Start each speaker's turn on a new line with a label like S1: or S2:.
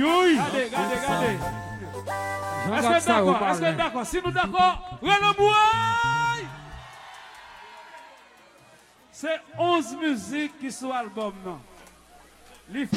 S1: Regardez. Est-ce que d'accord? Si nous d'accord, Renaud. C'est 11 musiques qui sont album.